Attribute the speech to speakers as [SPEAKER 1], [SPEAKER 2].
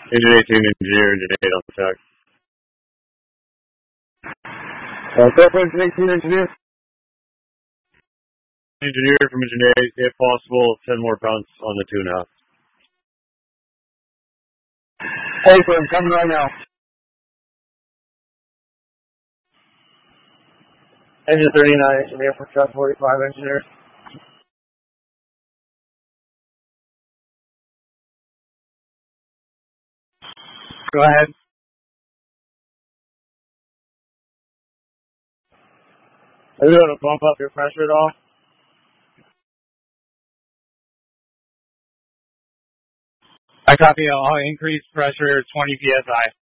[SPEAKER 1] Engine 18, engineer, engine 8 on the check.
[SPEAKER 2] Go for engine 18, engineer.
[SPEAKER 1] Engineer from engine 8, if possible, 10 more pounds on the tune-out.
[SPEAKER 2] Hey, I'm coming right now. Engine 39, engineer for truck 45, engineer. Go ahead.
[SPEAKER 1] Are you going to bump up your pressure at all?
[SPEAKER 2] I copy. I'll increase pressure 20 psi.